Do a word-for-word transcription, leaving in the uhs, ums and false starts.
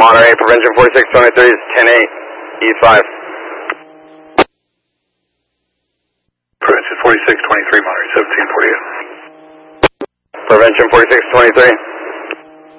Monterey, Prevention forty-six twenty-three is ten eight, E five. Prevention forty-six twenty-three, Monterey, seventeen forty-eight. Prevention forty-six twenty-three.